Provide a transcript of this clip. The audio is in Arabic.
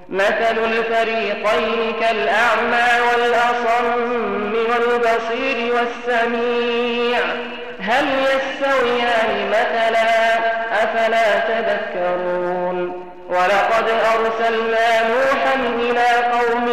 مثل الفريقين كالأعمى والأصم والبصير والسميع هل يستويان مثلا أفلا تذكرون ولقد أرسلنا نوحا إلى قومه